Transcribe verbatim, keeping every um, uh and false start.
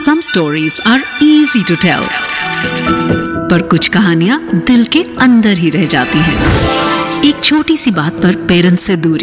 Some stories are easy to tell, पर कुछ कहानियां दिल के अंदर ही रह जाती हैं। एक छोटी सी बात पर पेरेंट्स से दूरी,